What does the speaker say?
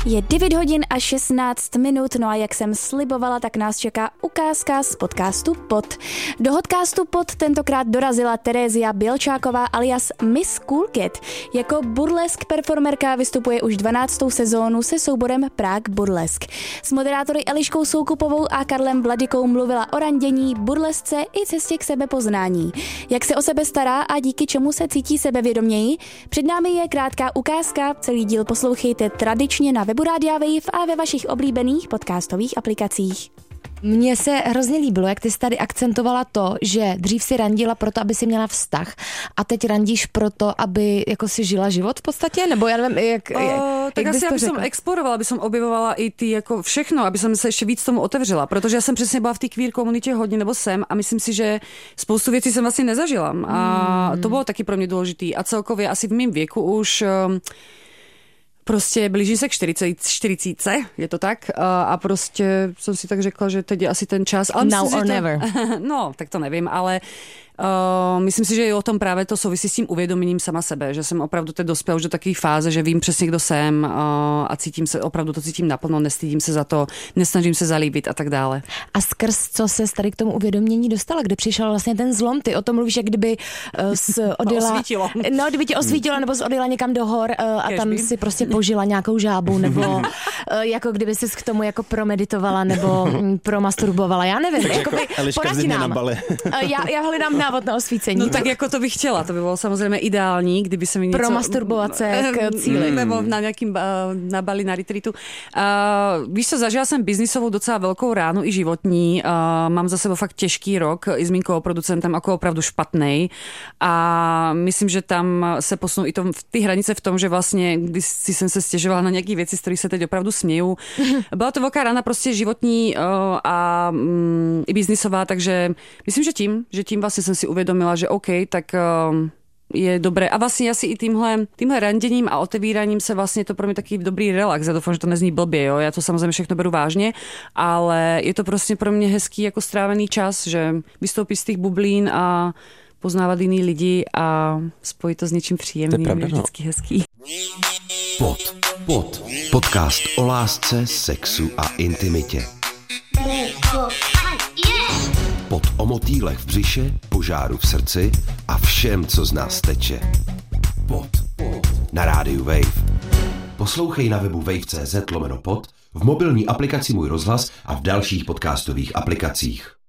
Je 9 hodin a 16 minut, no a jak jsem slibovala, tak nás čeká ukázka z podcastu Pod. Do podcastu Pod tentokrát dorazila Terezia Bělčáková alias Miss Cool Kid. Jako burlesk performerka vystupuje už 12. sezónu se souborem Prague Burlesk. S moderátory Eliškou Soukupovou a Karlem Vladikou mluvila o randění, burlesce i cestě k sebepoznání. Jak se o sebe stará a díky čemu se cítí sebevědoměji? Před námi je krátká ukázka, celý díl poslouchejte tradičně na webu Rádia Wave a ve vašich oblíbených podcastových aplikacích. Mně se hrozně líbilo, jak ty jsi tady akcentovala to, že dřív si randila proto, aby si měla vztah a teď randíš proto, aby jako si žila život v podstatě, nebo já nevím, tak asi aby som explorovala, aby som objevovala i ty jako všechno, aby som se ještě víc tomu otevřela, protože já jsem přesně byla v té queer komunitě hodně, nebo jsem, a myslím si, že spoustu věcí jsem vlastně nezažila a to bylo taky pro mě důležitý a celkově asi v mém věku už prostě blíží se k 40, je to tak? A prostě jsem si tak řekla, že teď je asi ten čas. Ale Now myslím, or never. No, tak to nevím, ale myslím si, že je o tom právě to souvisí s tím uvědoměním sama sebe, že jsem opravdu teď dospěla už do takové fáze, že vím přesně, kdo jsem a cítím se, opravdu to cítím naplno, nestydím se za to, nesnažím se zalíbit a tak dále. A skrz co se tady k tomu uvědomění dostala, kdy přišel vlastně ten zlom? Ty o tom mluvíš, jak kdyby odjela... Osvítilo. No, kdyby tě osvítilo, nebo jsi odjela někam do hor a tam si prostě požila nějakou žábu, nebo jako kdyby jsi k tomu jako promeditovala, nebo promasturbovala, já nevím. Eliška v zimě na bale. Já hledám návod na osvícení. No tak jako to bych chtěla, to by bylo samozřejmě ideální, kdyby se mi něco... Promasturbovat se k cíli. Nebo na nějakým, na Bali, na retreatu. Víš co, zažila jsem biznisovou docela velkou ránu i životní. Mám za sebou fakt těžký rok i s mým producentem, jako opravdu špatnej. A myslím, že tam se posunu i ty hranice v tom, že vlastně, když jsem se stěžovala na nějaké věci, z kterých se teď opravdu směju. Byla to velká rána prostě životní a i biznisová, takže myslím, že tím vlastně jsem si uvědomila, že OK, tak je dobré. A vlastně asi i tímhle randěním a otevíraním se vlastně to pro mě taky dobrý relax. Já doufám, že to nezní blbě, jo. Já to samozřejmě všechno beru vážně, ale je to prostě pro mě hezký jako strávený čas, že vystoupit z těch bublín a poznávat jiný lidi a spojit to s něčím příjemným, je vždycky hezký. Pod. Podcast o lásce, sexu a intimitě. Pod o motýlech v břiše, požáru v srdci a všem, co z nás teče. Pod. Na rádiu Wave. Poslouchej na webu wave.cz/pod, v mobilní aplikaci Můj rozhlas a v dalších podcastových aplikacích.